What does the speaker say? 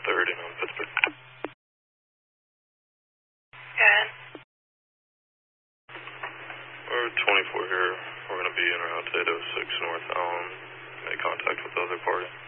30 on Pittsburgh. Good. We're 24 here. We're going to be en route to 806 North Allen. Make contact with the other party.